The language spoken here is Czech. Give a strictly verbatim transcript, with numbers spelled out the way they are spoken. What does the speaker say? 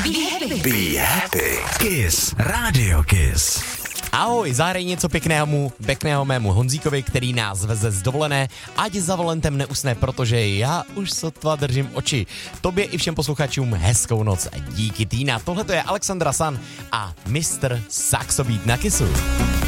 Be happy. Be happy. Kiss. Radio Kiss. Ahoj, zahraj něco pěkného, pěkného mému Honzíkovi, který nás veze z dovolené, ať za volantem neusne, protože já už sotva držím oči. Tobě i všem posluchačům hezkou noc. Díky Týna. Tohle to je Alexandra San a mistr Saxo Beat na Kissu.